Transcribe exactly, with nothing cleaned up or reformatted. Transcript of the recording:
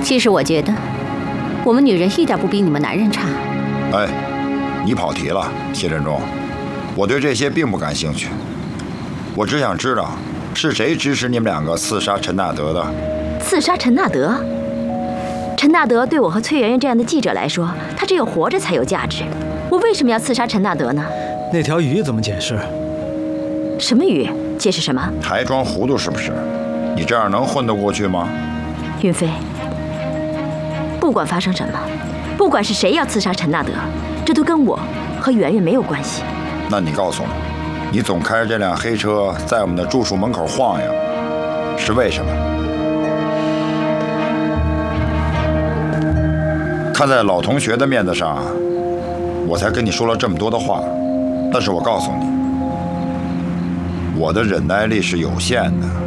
其实我觉得，我们女人一点不比你们男人差。 哎，你跑题了，谢振中。我对这些并不感兴趣，我只想知道是谁指使你们两个刺杀陈纳德的。 刺杀陈纳德？陈纳德对我和崔媛媛这样的记者来说，他只有活着才有价值。我为什么要刺杀陈纳德呢？ 那条鱼怎么解释？ 什么鱼？解释什么？ 还装糊涂是不是？你这样能混得过去吗？ 云飞，不管发生什么，不管是谁要刺杀陈纳德，这都跟我和媛媛没有关系。 那你告诉我，你总开着这辆黑车在我们的住处门口晃悠，是为什么？看在老同学的面子上，我才跟你说了这么多的话。但是我告诉你，我的忍耐力是有限的。